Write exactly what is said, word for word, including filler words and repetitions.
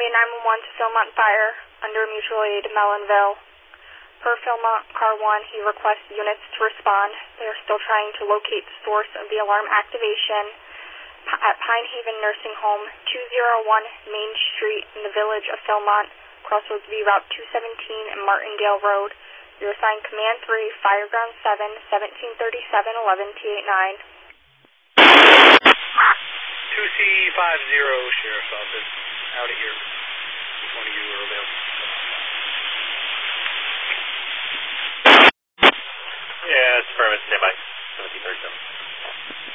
Army nine one one to Philmont Fire, under mutual aid, Mellonville. Per Philmont Car one, he requests units to respond. They are still trying to locate the source of the alarm activation at Pine Haven Nursing Home, two oh one Main Street in the village of Philmont, Crossroads V Route two seventeen and Martindale Road. You're assigned Command three, Fireground seven, seventeen thirty-seven, eleven T eighty-nine. two C fifty, Sheriff's Office, out of here. Which one of you are available? Yeah, it's affirmative, stand by. seventeen thirty-seven.